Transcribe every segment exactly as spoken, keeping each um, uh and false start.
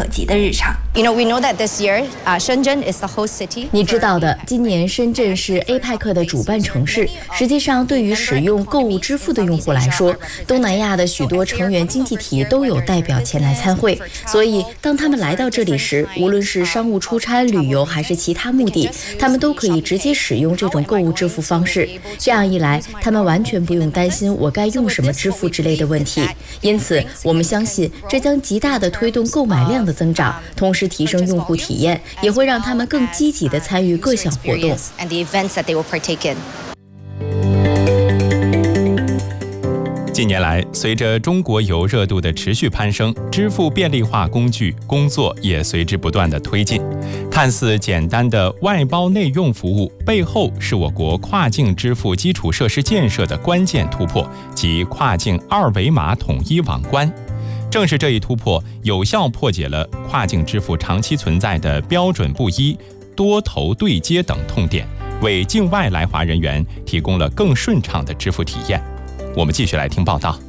可及的日常。 You know, we know that this year, uh, Shenzhen is the host city. 你知道的，今年深圳是 A P E C 的主办城市。实际上，对于使用购物支付的用户来说，东南亚的许多成员经济体都有代表前来参会，所以当他们来到这里时，无论是商务出差、旅游还是其他目的，他们都可以直接使用这种购物支付方式。这样一来，他们完全不用担心我该用什么支付之类的问题。因此，我们相信这将极大地推动购买量的增长，同时提升用户体验，也会让他们更积极地参与各项活动。 近年来，随着中国游热度的持续攀升，支付便利化工具工作也随之不断的推进。看似简单的外包内用服务，背后是我国跨境支付基础设施建设的关键突破，即跨境二维码统一网关。正是这一突破，有效破解了跨境支付长期存在的标准不一、多头对接等痛点，为境外来华人员提供了更顺畅的支付体验。我们继续来听报道。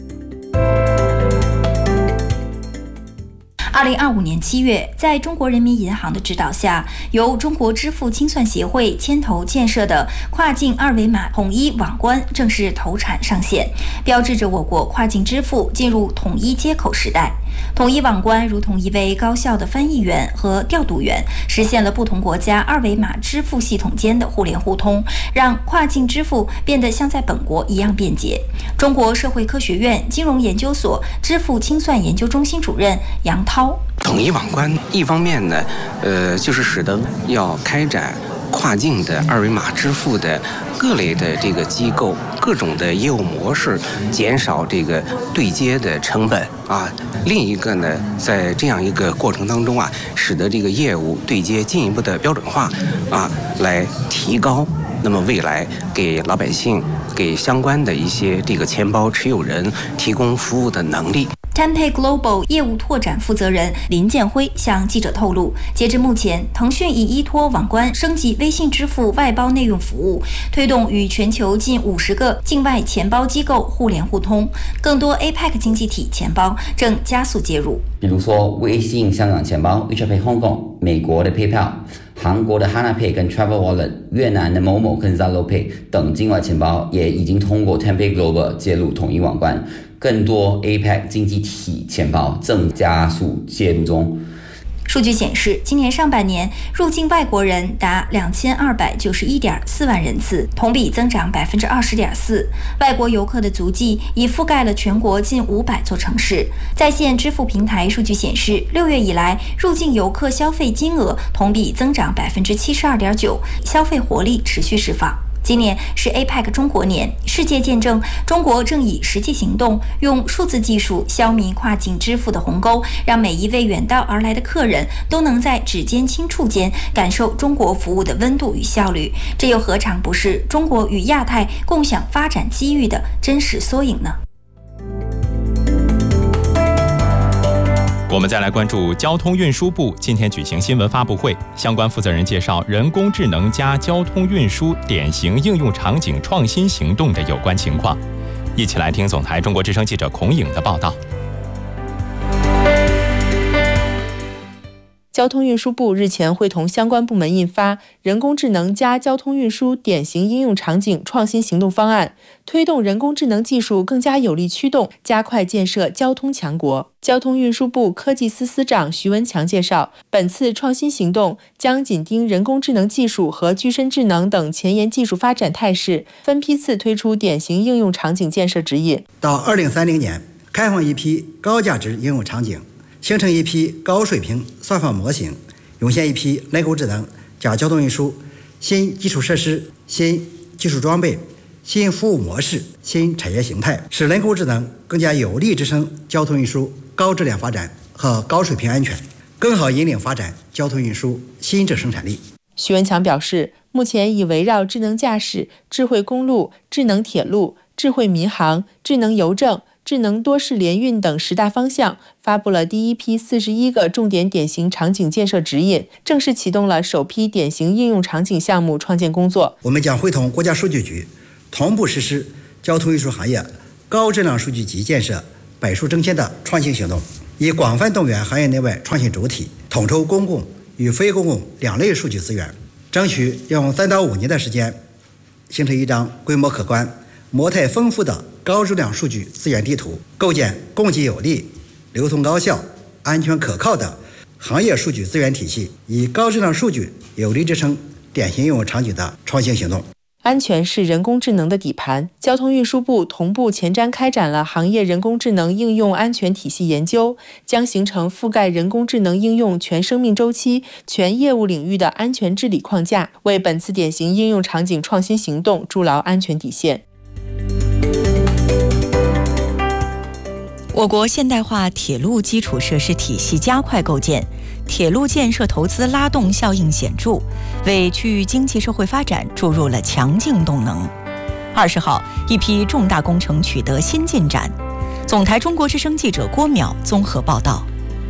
二零二五年七月，在中国人民银行的指导下，由中国支付清算协会牵头建设的跨境二维码统一网关正式投产上线，标志着我国跨境支付进入统一接口时代。统一网关如同一位高效的翻译员和调度员，实现了不同国家二维码支付系统间的互联互通，让跨境支付变得像在本国一样便捷。中国社会科学院金融研究所支付清算研究中心主任杨涛： 统一网关一方面呢，呃，就是使得要开展跨境的二维码支付的各类的这个机构各种的业务模式，减少这个对接的成本啊。另一个呢，在这样一个过程当中啊，使得这个业务对接进一步的标准化啊，来提高那么未来给老百姓、给相关的一些这个钱包持有人提供服务的能力。 Tenpay Global 业务拓展负责人林建辉向记者透露，截至目前，腾讯已依托网关升级微信支付外包内用服务，推动与全球近五十个境外钱包机构互联互通，更多 A P E C 经济体钱包正加速介入。 比如说，微信香港钱包 WeChat Pay Hong Kong、美国的 PayPal、韩国的 Hana Pay 跟 Travel Wallet、越南的某某跟 Zalo Pay 等境外钱包也已经通过 Tenpay Global 介入统一网关。更多 A P E C 经济体钱包正加速介入中。 数据显示，今年上半年入境外国人达两千二百九十一点四万人次，同比增长百分之二十点四。外国游客的足迹已覆盖了全国近五百座城市。在线支付平台数据显示，六月以来入境游客消费金额同比增长百分之七十二点九，消费活力持续释放。今年是 A P E C 中国年，世界见证中国正以实际行动，用数字技术消弭跨境支付的鸿沟，让每一位远道而来的客人都能在指尖轻触间感受中国服务的温度与效率。这又何尝不是中国与亚太共享发展机遇的真实缩影呢？ 我们再来关注交通运输部今天举行新闻发布会，相关负责人介绍人工智能加交通运输典型应用场景创新行动的有关情况。一起来听总台中国之声记者孔颖的报道。 交通运输部日前会同相关部门印发《人工智能加交通运输典型应用场景创新行动方案》，推动人工智能技术更加有力驱动，加快建设交通强国。交通运输部科技司司长徐文强介绍，本次创新行动将紧盯人工智能技术和具身智能等前沿技术发展态势，分批次推出典型应用场景建设指引。 到二零三零年，开放一批高价值应用场景，形成一批高水平算法模型，涌现一批人工智能加交通运输新基础设施、新技术装备、新服务模式、新产业形态，使人工智能更加有力支撑交通运输高质量发展和高水平安全，更好引领发展交通运输新质生产力。 徐文强表示，目前已围绕智能驾驶、智慧公路、智能铁路、智慧民航、智能邮政、智能多式联运等十大方向，发布了第一批四十一个重点典型场景建设指引，正式启动了首批典型应用场景项目创建工作。 我们将会同国家数据局同步实施交通运输行业高质量数据集建设百数争先的创新行动， 以广泛动员行业内外创新主体，统筹公共与非公共两类数据资源，争取用三到五年的时间，形成一张规模可观、模态丰富的高质量数据资源地图，构建供给有力、流通高效、安全可靠的行业数据资源体系，以高质量数据有力支撑典型应用场景的创新行动。 安全是人工智能的底盘，交通运输部同步前瞻开展了行业人工智能应用安全体系研究，将形成覆盖人工智能应用全生命周期、全业务领域的安全治理框架，为本次典型应用场景创新行动筑牢安全底线。 我国现代化铁路基础设施体系加快构建，铁路建设投资拉动效应显著，为区域经济社会发展注入了强劲动能。二十号，一批重大工程取得新进展。总台中国之声记者郭淼综合报道。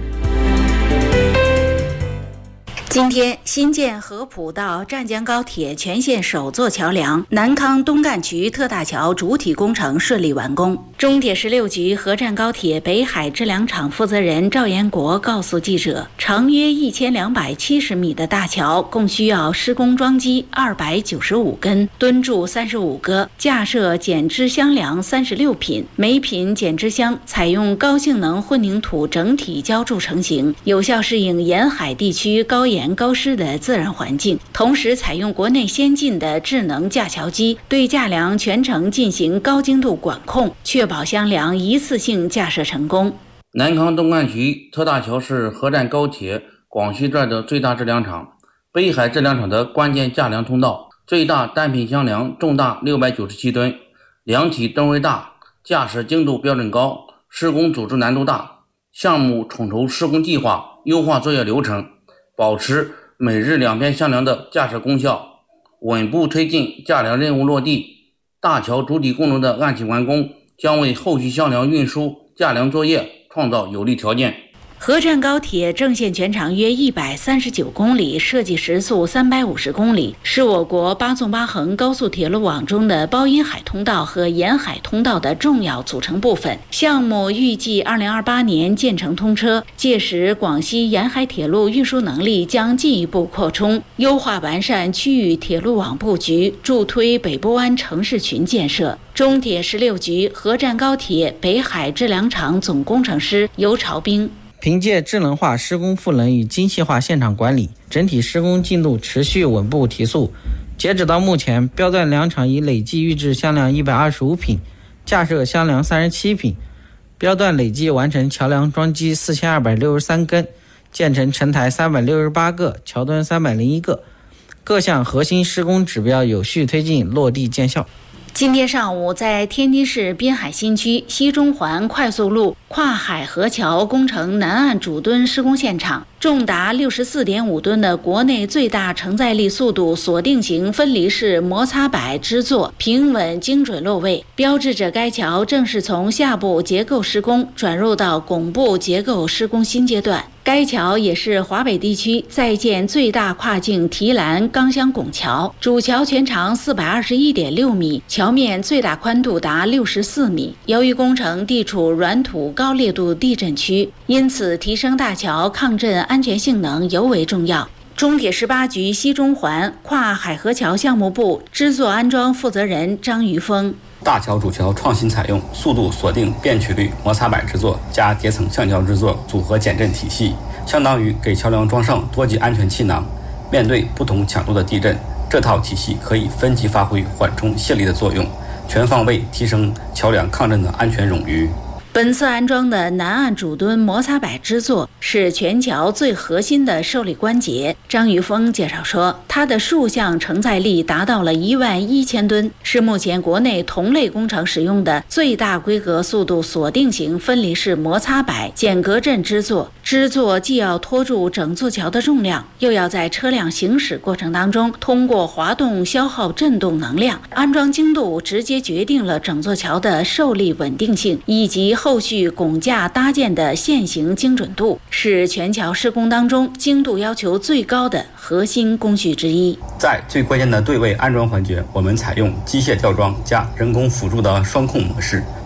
今天，新建合浦到湛江高铁全线首座桥梁南康东干渠特大桥主体工程顺利完工。中铁十六局河湛高铁北海质量厂负责人赵延国告诉记者，长约一千两百七十米的大桥共需要施工桩机二百九十五根，墩柱三十五个，架设减支箱梁三十六品，每品减支箱采用高性能混凝土整体浇筑成型，有效适应沿海地区高盐高湿的自然环境，同时采用国内先进的智能架桥机，对架梁全程进行高精度管控，确保箱梁一次性架设成功。 南康东干渠特大桥是河湛高铁广西段的最大质量厂，北海质量厂的关键架梁通道，最大单品箱梁重大六百九十七吨，梁体吨位大，架设精度标准高，施工组织难度大，项目统筹施工计划，优化作业流程，保持每日两片箱梁的架设功效，稳步推进架梁任务落地。大桥主体功能的按期完工，将为后续箱梁运输、架梁作业创造有利条件。 河湛高铁正线全长约一百三十九公里，设计时速三百五十公里，是我国八纵八横高速铁路网中的包阴海通道和沿海通道的重要组成部分。项目预计二零二八年建成通车，届时广西沿海铁路运输能力将进一步扩充，优化完善区域铁路网布局，助推北部湾城市群建设。中铁十六局河湛高铁北海质量厂总工程师尤朝兵。 凭借智能化施工赋能与精细化现场管理，整体施工进度持续稳步提速。截止到目前，标段梁厂已累计预制箱梁一百二十五品，架设箱梁三十七品，标段累计完成桥梁桩机四千二百六十三根，建成成台三百六十八个，桥墩三百零一个，各项核心施工指标有序推进，落地见效。 今天上午，在天津市滨海新区西中环快速路跨海河桥工程南岸主墩施工现场，重达六十四点五吨的国内最大承载力速度锁定型分离式摩擦板支座平稳精准落位，标志着该桥正式从下部结构施工转入到拱部结构施工新阶段。该桥也是华北地区在建最大跨境提篮钢箱拱桥，主桥全长四百二十一点六米，桥面最大宽度达六十四米。由于工程地处软土高烈度地震区，因此提升大桥抗震安全性能尤为重要。中铁十八局西中环跨海河桥项目部支座安装负责人张于峰。 大桥主桥创新采用速度锁定变曲率摩擦板制作加叠层橡胶制作组合减震体系，相当于给桥梁装上多级安全气囊。面对不同强度的地震，这套体系可以分级发挥缓冲卸力的作用，全方位提升桥梁抗震的安全冗余。 本次安装的南岸主墩摩擦板支座是全桥最核心的受力关节。张于峰介绍说，它的竖向承载力达到了一万一千吨，是目前国内同类工程使用的最大规格速度锁定型分离式摩擦板减隔震支座。支座既要拖住整座桥的重量，又要在车辆行驶过程当中通过滑动消耗振动能量。安装精度直接决定了整座桥的受力稳定性以及后续拱架搭建的线型精准度，是全桥施工当中精度要求最高的核心工序之一。 在最关键的对位安装环节，我们采用机械吊装加人工辅助的双控模式，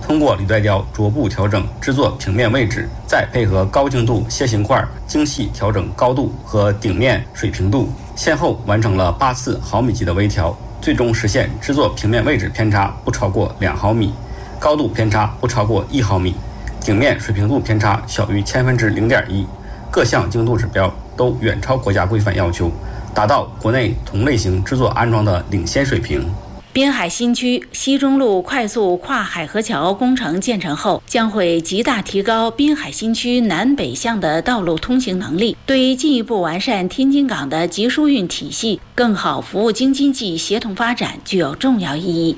通过履带雕逐步调整制作平面位置，再配合高精度楔形块精细调整高度和顶面水平度，先后完成了八次毫米级的微调，最终实现制作平面位置偏差不超过两毫米，高度偏差不超过一毫米，顶面水平度偏差小于千分之零点一，各项精度指标都远超国家规范要求，达到国内同类型制作安装的领先水平。 滨海新区西中路快速跨海河桥工程建成后，将会极大提高滨海新区南北向的道路通行能力，对进一步完善天津港的集疏运体系，更好服务京津冀协同发展具有重要意义。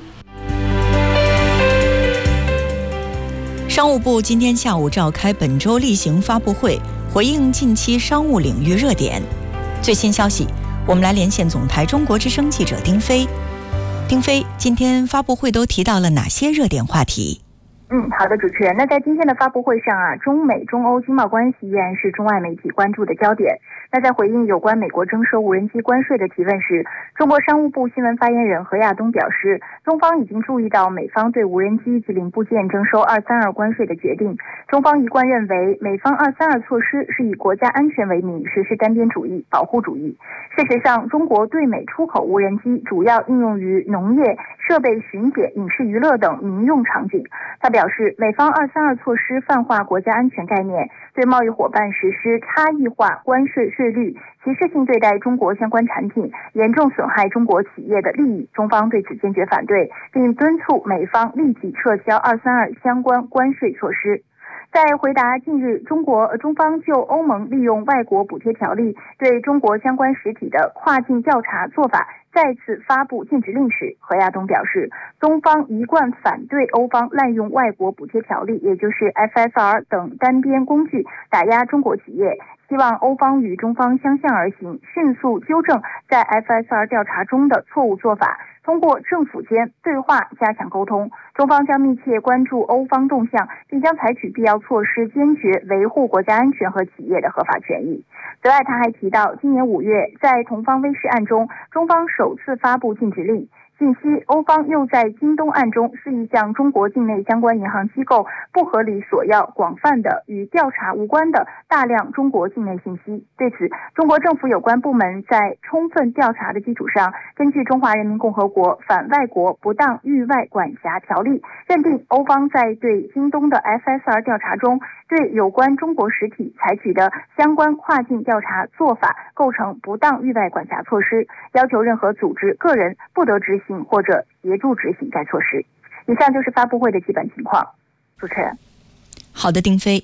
商务部今天下午召开本周例行发布会，回应近期商务领域热点。最新消息，我们来连线总台中国之声记者丁飞。丁飞，今天发布会都提到了哪些热点话题？ 嗯，好的，主持人。那在今天的发布会上啊，中美中欧经贸关系依然是中外媒体关注的焦点。那在回应有关美国征收无人机关税的提问时，中国商务部新闻发言人何亚东表示，中方已经注意到美方对无人机及零部件征收二三二关税的决定。中方一贯认为，美方二三二措施是以国家安全为名实施单边主义、保护主义。事实上，中国对美出口无人机主要应用于农业、设备巡检、影视娱乐等民用场景。他表示，美方二三二措施泛化国家安全概念，对贸易伙伴实施差异化关税税率，歧视性对待中国相关产品，严重损害中国企业的利益。中方对此坚决反对，并敦促美方立即撤销二三二相关关税措施。在回答近日中国中方就欧盟利用外国补贴条例对中国相关实体的跨境调查做法再次发布禁止令时，何亚东表示，中方一贯反对欧方滥用外国补贴条例，也就是 F S R 等单边工具打压中国企业，希望欧方与中方相向而行，迅速纠正在 F S R 调查中的错误做法，通过政府间对话加强沟通。中方将密切关注欧方动向，并将采取必要措施，坚决维护国家安全和企业的合法权益。此外，他还提到，今年五月在同方威士案中，中方首次发布禁止令。近期，欧方又在京东案中肆意向中国境内相关银行机构不合理索要广泛的与调查无关的大量中国境内信息。对此，中国政府有关部门在充分调查的基础上，根据《中华人民共和国反外国不当域外管辖条例》，认定欧方在对京东的 F S R 调查中，对有关中国实体采取的相关跨境调查做法构成不当域外管辖措施，要求任何组织、个人不得执行或者协助执行该措施。以上就是发布会的基本情况。主持人。 好的，丁飞。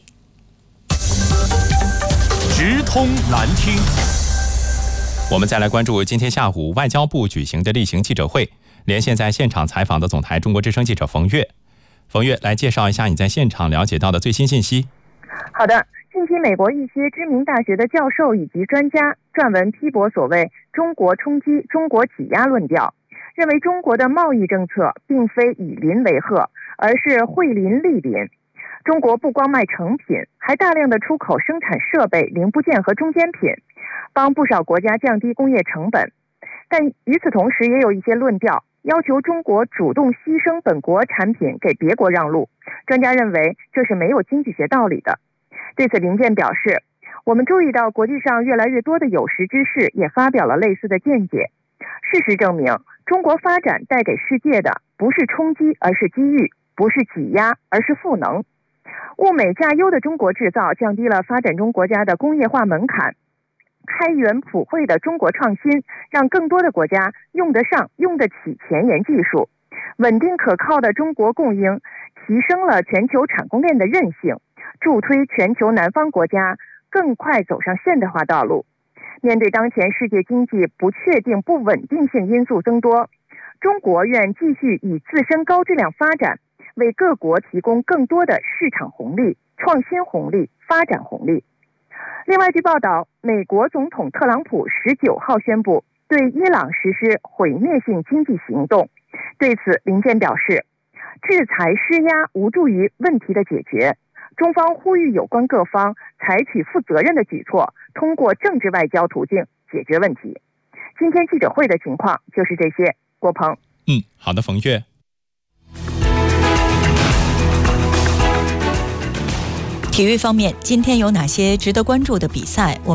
直通蓝厅。 我们再来关注今天下午外交部举行的例行记者会，连线在现场采访的总台中国之声记者冯月。冯月，来介绍一下你在现场了解到的最新信息。 好的，近期美国一些知名大学的教授以及专家撰文批驳所谓中国冲击、中国挤压论调，认为中国的贸易政策并非以邻为壑，而是惠邻利邻。中国不光卖成品，还大量的出口生产设备、零部件和中间品，帮不少国家降低工业成本。但与此同时，也有一些论调要求中国主动牺牲本国产品给别国让路，专家认为这是没有经济学道理的。对此，林健表示，我们注意到国际上越来越多的有识之士也发表了类似的见解。事实证明，中国发展带给世界的不是冲击，而是机遇；不是挤压，而是赋能。物美价优的中国制造降低了发展中国家的工业化门槛，开源普惠的中国创新让更多的国家用得上、用得起前沿技术。稳定可靠的中国供应提升了全球产供链的韧性，助推全球南方国家更快走上现代化道路。面对当前世界经济不确定、不稳定性因素增多，中国愿继续以自身高质量发展，为各国提供更多的市场红利、创新红利、发展红利。另外，据报道，美国总统特朗普十九号宣布对伊朗实施毁灭性经济行动。对此，林健表示，制裁施压无助于问题的解决。中方呼吁有关各方采取负责任的举措，通过政治外交途径解决问题。今天记者会的情况就是这些。郭鹏。 嗯，好的，冯月。 体育方面，今天有哪些值得关注的比赛？我们